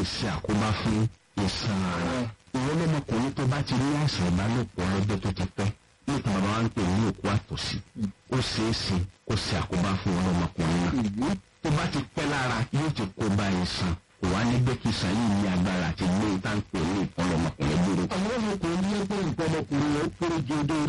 ṣe àkóbá fún ìṣàn ara. Ìwọ lọ́mọkùnrin tó bá ti ní àìsàn ìbálòpọ̀ lọ́jọ́ tó ti pẹ́ nípa bàbá wa ń pè ní òkú àtọ̀sí, ó ṣeé ṣe kó ṣe àkóbá fún ọlọ́mọkùnrin náà. Tó bá ti pẹ́ lára yóò ti kó bá ìṣàn, kò wá ní gbé kí ìṣàn yìí ní agbára àti gbé ìtàǹpẹ̀ ní ọlọ́mọkùnrin dúró. Àwọn ọmọkùnrin ní ẹgbẹ́ ìpọmọkùnrin ó kéré ju odó